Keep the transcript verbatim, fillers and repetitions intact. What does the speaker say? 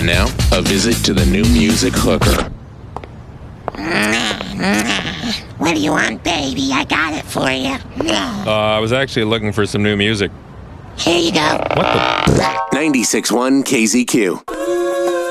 And now, a visit to the new music hooker. What do you want, baby? I got it for you. Uh, I was actually looking for some new music. Here you go. What the? ninety-six point one K Z Q.